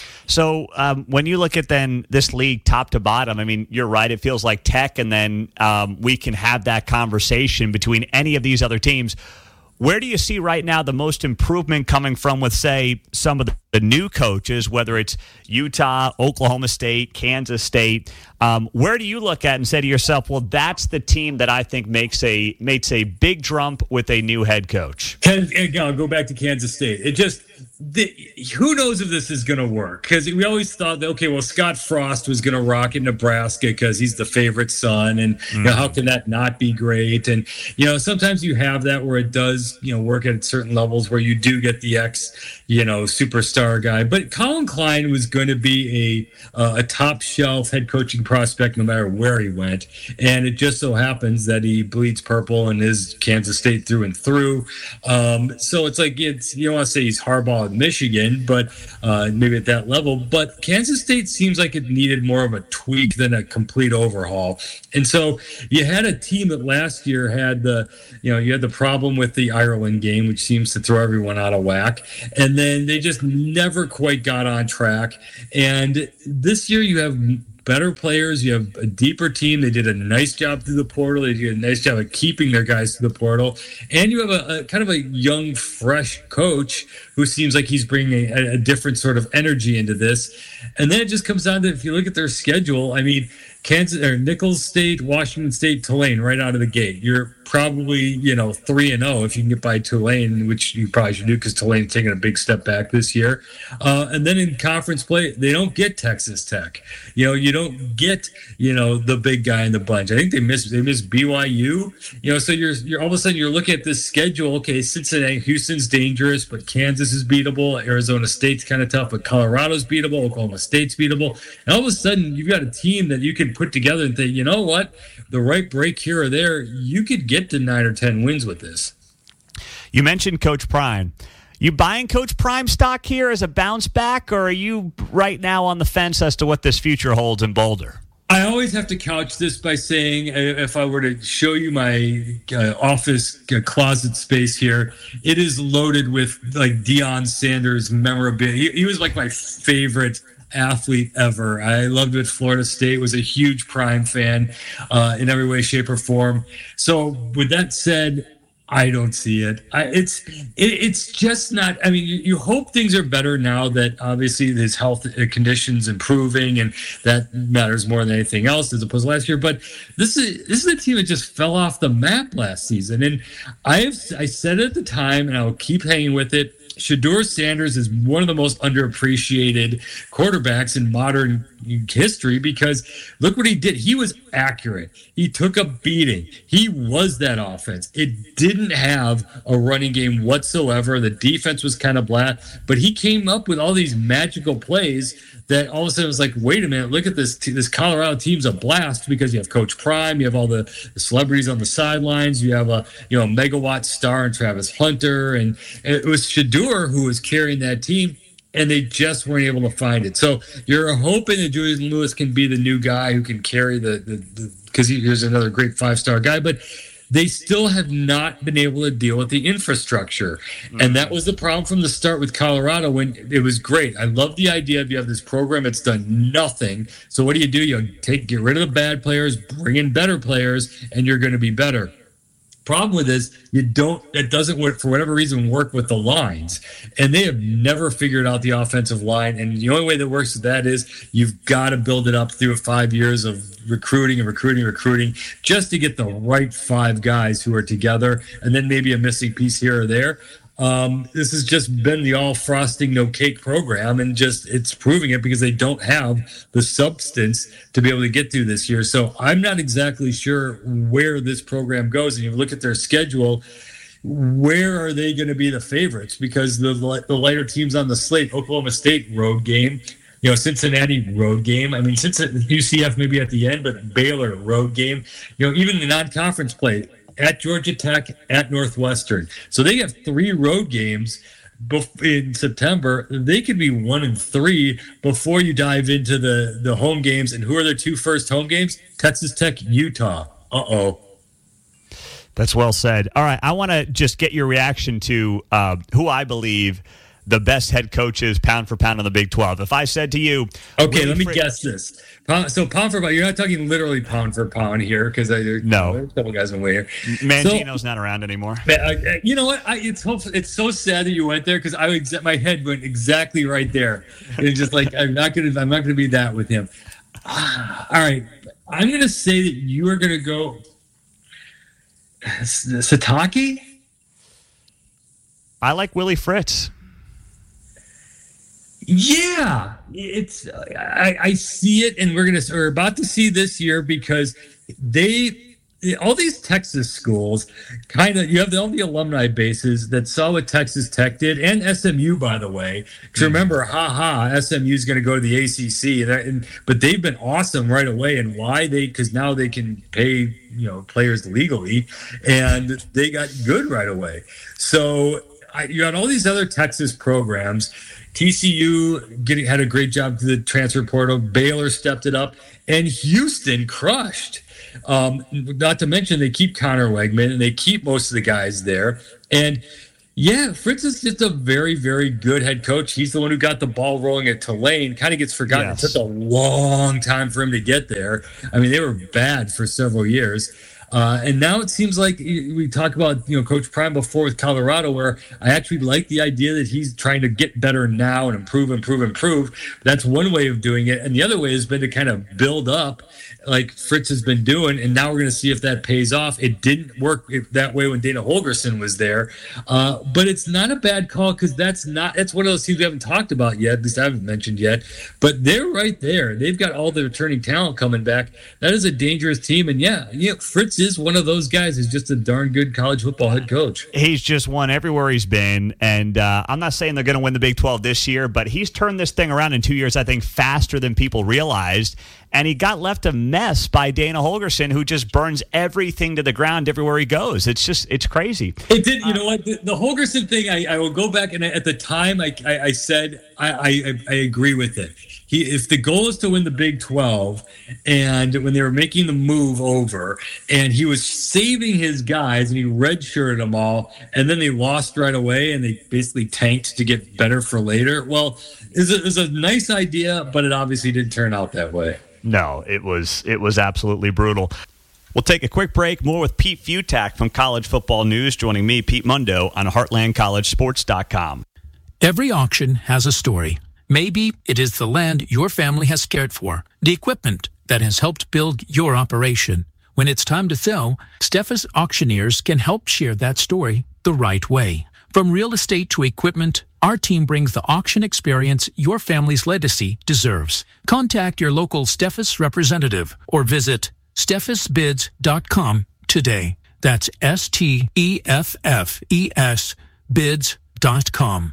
So um, when you look at then this league top to bottom, I mean, you're right. It feels like Tech, and then um, we can have that conversation between any of these other teams. Where do you see right now the most improvement coming from with, say, some of the, the new coaches, whether it's Utah, Oklahoma State, Kansas State? Um, where do you look at and say to yourself, well, that's the team that I think makes a makes a big jump with a new head coach? I'll go back to Kansas State. It just The, who knows if this is going to work? Because we always thought that, okay, well, Scott Frost was going to rock in Nebraska because he's the favorite son. And mm-hmm. you know, how can that not be great? And, you know, sometimes you have that where it does, you know, work at certain levels where you do get the ex, you know, superstar guy. But Colin Klein was going to be a, uh, a top shelf head coaching prospect no matter where he went. And it just so happens that he bleeds purple and is Kansas State through and through. Um, so it's like, it's, you don't want to say he's Harbaugh Michigan, but uh, maybe at that level. But Kansas State seems like it needed more of a tweak than a complete overhaul. And so you had a team that last year had the, you know, you had the problem with the Ireland game, which seems to throw everyone out of whack. And then they just never quite got on track. And this year you have better players. You have a deeper team. They did a nice job through the portal. They did a nice job of keeping their guys through the portal. And you have a, a kind of a young, fresh coach who seems like he's bringing a, a different sort of energy into this. And then it just comes down to, if you look at their schedule, I mean, Kansas or Nicholls State, Washington State, Tulane right out of the gate. You're probably, you know, three and oh if you can get by Tulane, which you probably should do because Tulane's taking a big step back this year. Uh, and then in conference play, they don't get Texas Tech. You know, you don't get, you know, the big guy in the bunch. I think they miss they miss B Y U. You know, so you're you're all of a sudden you're looking at this schedule. Okay, Cincinnati, Houston's dangerous, but Kansas is beatable. Arizona State's kind of tough, but Colorado's beatable. Oklahoma State's beatable. And all of a sudden you've got a team that you can put together and think, you know what, the right break here or there, you could get to nine or ten wins with this. You mentioned Coach Prime. You buying Coach Prime stock here as a bounce back, or are you right now on the fence as to what this future holds in Boulder? I always have to couch this by saying, if I were to show you my uh, office uh, closet space here, it is loaded with like Deion Sanders memorabilia. He, he was like my favorite athlete ever. I loved it at Florida State, was a huge Prime fan uh, in every way, shape, or form. So with that said, I don't see it. I, it's it, it's just not. I mean, you, you hope things are better now that obviously his health conditions improving, and that matters more than anything else as opposed to last year. But this is this is a team that just fell off the map last season, and I've I said it at the time, and I'll keep hanging with it. Shedeur Sanders is one of the most underappreciated quarterbacks in modern history because look what he did. He was accurate. He took a beating. He was that offense. It didn't have a running game whatsoever. The defense was kind of blah, but he came up with all these magical plays that all of a sudden was like, wait a minute, look at this. This Colorado team's a blast because you have Coach Prime, you have all the, the celebrities on the sidelines, you have a you know megawatt star in Travis Hunter, and, and it was Shedeur who was carrying that team, and they just weren't able to find it. So you're hoping that Julian Lewis can be the new guy who can carry the the because he, here's another great five star guy, but they still have not been able to deal with the infrastructure. Mm-hmm. And that was the problem from the start with Colorado when it was great. I love the idea of you have this program that's done nothing. So what do you do? You take get rid of the bad players, bring in better players, and you're going to be better. Problem with this, you don't, it doesn't work for whatever reason work with the lines. And they have never figured out the offensive line. And the only way that works with that is you've got to build it up through five years of recruiting and recruiting, recruiting, just to get the right five guys who are together, and then maybe a missing piece here or there. Um, this has just been the all frosting, no cake program, and just it's proving it because they don't have the substance to be able to get through this year. So I'm not exactly sure where this program goes. And you look at their schedule, where are they going to be the favorites? Because the the lighter teams on the slate, Oklahoma State road game, you know, Cincinnati road game. I mean, since U C F maybe at the end, but Baylor road game. You know, even the non-conference play at Georgia Tech, at Northwestern. So they have three road games in September. They could be one and three before you dive into the, the home games. And who are their two first home games? Texas Tech, Utah. Uh-oh. That's well said. All right, I want to just get your reaction to uh, who I believe the best head coaches pound for pound on the Big twelve. If I said to you... Okay, let me Fr- guess this. So pound for pound, you're not talking literally pound for pound here because no. You know, there's a couple guys in here. Mangino's so, not around anymore. You know what? I, it's it's so sad that you went there because I would, my head went exactly right there. It's just like I'm not gonna I'm not gonna be that with him. All right, I'm gonna say that you are gonna go Sataki. I like Willie Fritz. Yeah, it's I, I see it, and we're gonna we're about to see this year because they. All these Texas schools, kind of, you have all the alumni bases that saw what Texas Tech did, and S M U, by the way. Because remember, ha ha, S M U is going to go to the A C C, and, and but they've been awesome right away. And why they? Because now they can pay you know players legally, and they got good right away. So I, you got all these other Texas programs. T C U getting had a great job to the transfer portal. Baylor stepped it up, and Houston crushed. Um, not to mention they keep Connor Wegman and they keep most of the guys there. And yeah, Fritz is just a very, very good head coach. He's the one who got the ball rolling at Tulane. Kind of gets forgotten. Yes. It took a long time for him to get there. I mean, they were bad for several years. Uh, and now it seems like we talked about, you know, Coach Prime before with Colorado, where I actually like the idea that he's trying to get better now and improve, improve, improve. That's one way of doing it. And the other way has been to kind of build up like Fritz has been doing. And now we're going to see if that pays off. It didn't work that way when Dana Holgorsen was there. Uh, but it's not a bad call because that's not, that's one of those teams we haven't talked about yet, at least I haven't mentioned yet. But they're right there. They've got all the returning talent coming back. That is a dangerous team. And yeah, yeah, Fritz is one of those guys who's just a darn good college football head coach. He's just won everywhere he's been, and uh, I'm not saying they're going to win the Big twelve this year, but he's turned this thing around in two years, I think, faster than people realized, and he got left a mess by Dana Holgorsen, who just burns everything to the ground everywhere he goes. It's just, it's crazy. It did, you know what, the, the Holgorsen thing, I, I will go back, and at the time, I, I, I said, I, I, I agree with it. He, if the goal is to win the Big twelve, and when they were making the move over, and he was saving his guys, and he redshirted them all, and then they lost right away, and they basically tanked to get better for later. Well, it's a, it's a nice idea, but it obviously didn't turn out that way. No, it was it was absolutely brutal. We'll take a quick break. More with Pete Futak from College Football News, joining me, Pete Mundo, on Heartland College Sports dot com. Every auction has a story. Maybe it is the land your family has cared for, the equipment that has helped build your operation. When it's time to sell, Steffes Auctioneers can help share that story the right way. From real estate to equipment, our team brings the auction experience your family's legacy deserves. Contact your local Steffes representative or visit steffes bids dot com today. That's S T E F F E S bids dot com.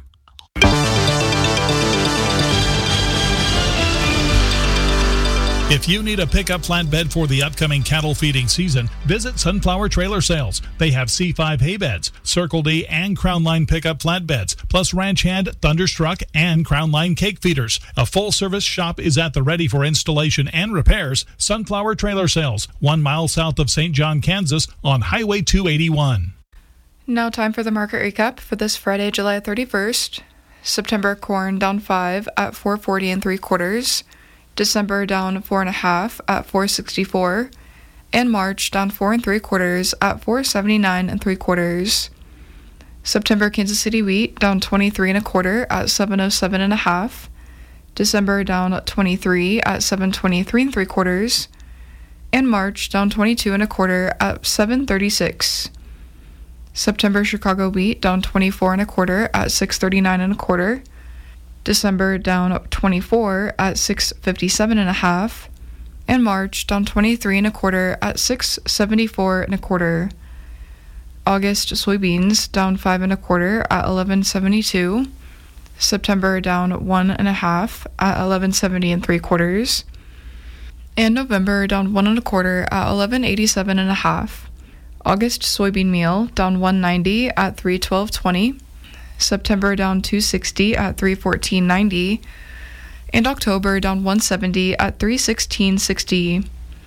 If you need a pickup flatbed for the upcoming cattle feeding season, visit Sunflower Trailer Sales. They have C five hay beds, Circle D and Crown Line pickup flatbeds, plus Ranch Hand, Thunderstruck, and Crown Line cake feeders. A full-service shop is at the ready for installation and repairs. Sunflower Trailer Sales, one mile south of Saint John, Kansas, on Highway two eighty-one. Now time for the market recap for this Friday, July thirty-first. September corn down five at four forty and three quarters. December down four and a half at four sixty-four, and March down four and three quarters at four seventy-nine and three quarters. September Kansas City wheat down twenty-three and a quarter at seven oh seven and a half. December down twenty-three at seven twenty-three and three quarters, and March down twenty-two and a quarter at seven thirty-six. September Chicago wheat down twenty-four and a quarter at six thirty-nine and a quarter. December down twenty-four at six fifty-seven and a half, and March down twenty-three and a quarter at six seventy-four and a quarter. August soybeans down five and a quarter at eleven seventy-two. September down one and a half at eleven seventy and three quarters, and November down one and a quarter at eleven eighty-seven and a half. August soybean meal down one ninety at three twelve twenty. September down two sixty at three fourteen ninety, and October down one seventy at three sixteen sixty.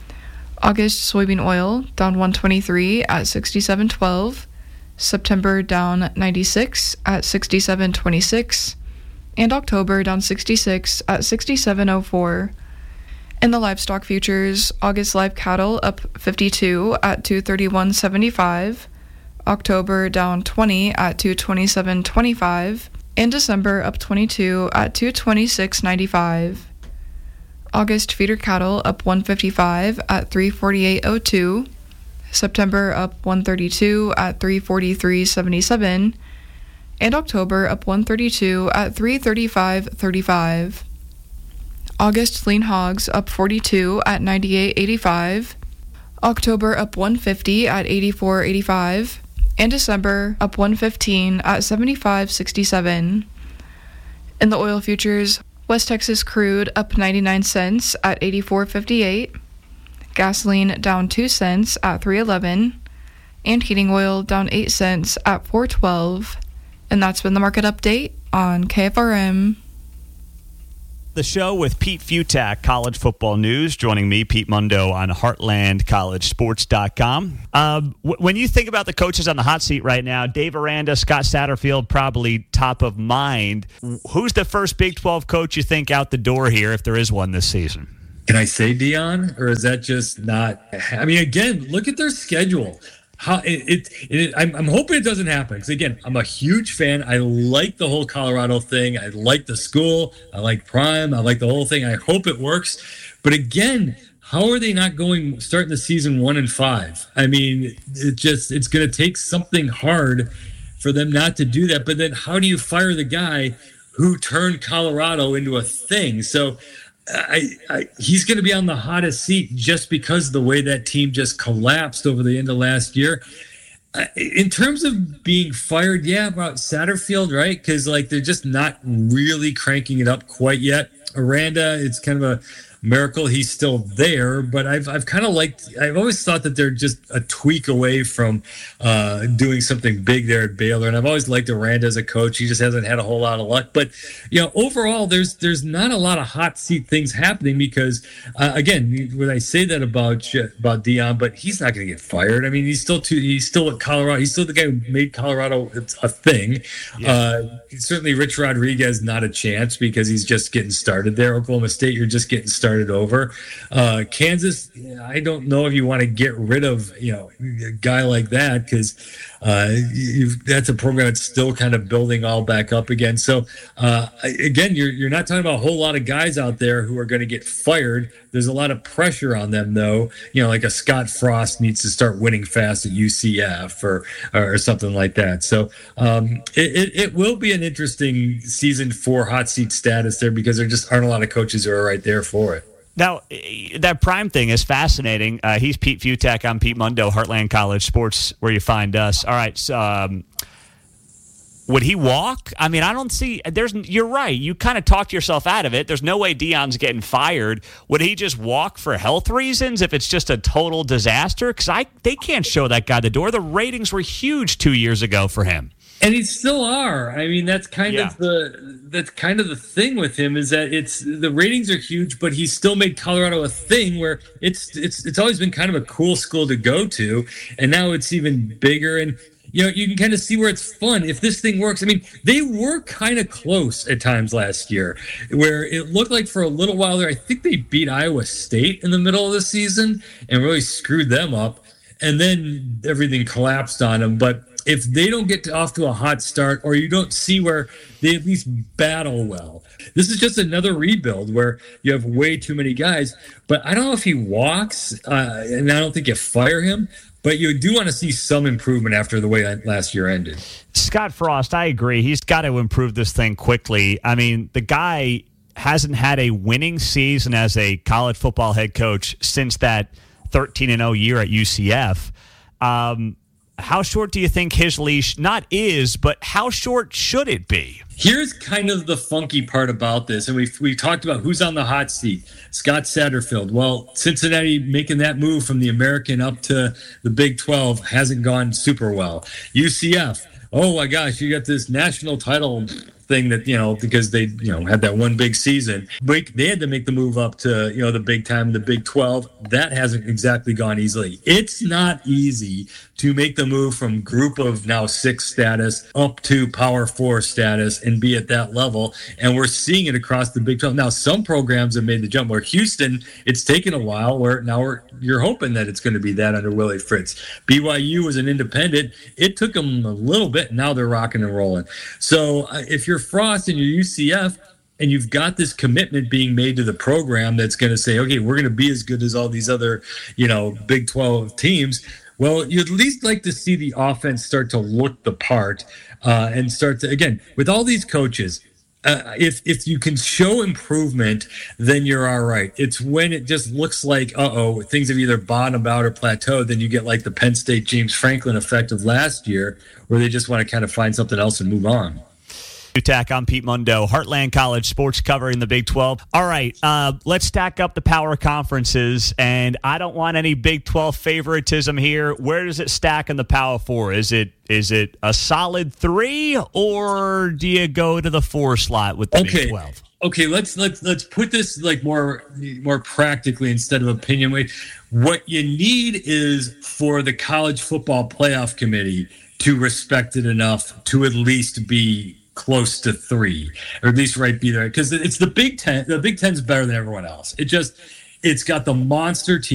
August soybean oil down one twenty-three at sixty-seven twelve. September down ninety-six at sixty-seven twenty-six, and October down sixty-six at sixty-seven oh four. In the livestock futures, August live cattle up fifty-two at two thirty-one seventy-five. October down twenty at two twenty-seven twenty-five, and December up twenty-two at two twenty-six ninety-five. August feeder cattle up one fifty-five at three forty-eight oh two, September up one thirty-two at three forty-three seventy-seven, And October up one thirty-two at three thirty-five thirty-five. August lean hogs up forty-two at ninety-eight eighty-five. October up one fifty at eighty-four eighty-five. And December up one fifteen at seventy-five sixty-seven. In the oil futures, West Texas crude up ninety-nine cents at eighty-four fifty-eight. Gasoline down two cents at three eleven. And heating oil down eight cents at four twelve. And that's been the market update on K F R M. The show with Pete Futak, College Football News, joining me, Pete Mundo, on Heartland College Sports dot com. Um, w- when you think about the coaches on the hot seat right now, Dave Aranda, Scott Satterfield, probably top of mind. Who's the first Big twelve coach you think out the door here, if there is one this season? Can I say Dion, or is that just not? I mean, again, look at their schedule. How it, it, it I'm, I'm hoping it doesn't happen, because again, I'm a huge fan. I like the whole Colorado thing. I like the school. I like Prime. I like the whole thing. I hope it works. But again, how are they not going starting the season one and five? I mean, it just it's going to take something hard for them not to do that. But then, how do you fire the guy who turned Colorado into a thing? So. I, I, he's going to be on the hottest seat just because of the way that team just collapsed over the end of last year. Uh, in terms of being fired, yeah, about Satterfield, right? Because like they're just not really cranking it up quite yet. Aranda, it's kind of a miracle he's still there, but I've I've kind of liked. I've always thought that they're just a tweak away from uh, doing something big there at Baylor, and I've always liked Aranda as a coach. He just hasn't had a whole lot of luck, but you know, overall, there's there's not a lot of hot seat things happening because, uh, again, when I say that about about Dion, but he's not going to get fired. I mean, he's still too, he's still at Colorado. He's still the guy who made Colorado a thing. Yeah. Uh, certainly, Rich Rodriguez not a chance because he's just getting started there. Oklahoma State, you're just getting started. Started over. Uh, Kansas, I don't know if you want to get rid of you know a guy like that because uh, that's a program that's still kind of building all back up again. So uh, again, you're you're not talking about a whole lot of guys out there who are going to get fired. There's a lot of pressure on them, though. You know, like a Scott Frost needs to start winning fast at U C F or or something like that. So um, it, it it will be an interesting season for hot seat status there because there just aren't a lot of coaches who are right there for it. Now, that Prime thing is fascinating. Uh, he's Pete Futak. I'm Pete Mundo, Heartland College Sports, where you find us. All right. So, um, would he walk? I mean, I don't see. There's. You're right. You kind of talked yourself out of it. There's no way Dion's getting fired. Would he just walk for health reasons if it's just a total disaster? Because I they can't show that guy the door. The ratings were huge two years ago for him. And he still are. I mean, that's kind yeah. of the that's kind of the thing with him is that it's the ratings are huge, but he's still made Colorado a thing where it's it's it's always been kind of a cool school to go to, and now it's even bigger. And you know, you can kind of see where it's fun if this thing works. I mean, they were kind of close at times last year, where it looked like for a little while there. I think they beat Iowa State in the middle of the season and really screwed them up, and then everything collapsed on them. But if they don't get to, off to a hot start, or you don't see where they at least battle well, this is just another rebuild where you have way too many guys. But I don't know if he walks, uh, and I don't think you fire him, but you do want to see some improvement after the way last year ended. Scott Frost, I agree. He's got to improve this thing quickly. I mean, the guy hasn't had a winning season as a college football head coach since that thirteen and oh year at U C F. Um, How short do you think his leash not is, but how short should it be? Here's kind of the funky part about this, and we've, we've talked about who's on the hot seat. Scott Satterfield. Well, Cincinnati making that move from the American up to the Big twelve hasn't gone super well. U C F, oh my gosh, you got this national title thing that, you know, because they, you know, had that one big season. They had to make the move up to, you know, the big time, the Big twelve. That hasn't exactly gone easily. It's not easy to make the move from group of now six status up to power four status and be at that level. And we're seeing it across the Big twelve. Now, some programs have made the jump where Houston, it's taken a while where now we're, you're hoping that it's going to be that under Willie Fritz. B Y U was an independent. It took them a little bit. Now they're rocking and rolling. So uh, if you're Frost and you're U C F, and you've got this commitment being made to the program that's going to say, okay, we're going to be as good as all these other, you know, Big twelve teams. Well, you'd at least like to see the offense start to look the part uh, and start to, again, with all these coaches, uh, if if you can show improvement, then you're all right. It's when it just looks like, uh-oh, things have either bottomed out or plateaued, then you get like the Penn State James Franklin effect of last year, where they just want to kind of find something else and move on. Tack, I'm Pete Mundo, Heartland College Sports covering the Big twelve. All right, uh, let's stack up the power conferences, and I don't want any Big twelve favoritism here. Where does it stack in the Power Four? Is it is it a solid three, or do you go to the four slot with the okay. Big twelve? Okay, let's let's let's put this like more more practically instead of opinion way. What you need is for the College Football Playoff Committee to respect it enough to at least be close to three, or at least right be there, because it's the Big Ten. The Big Ten's better than everyone else. It just, it's got the monster team.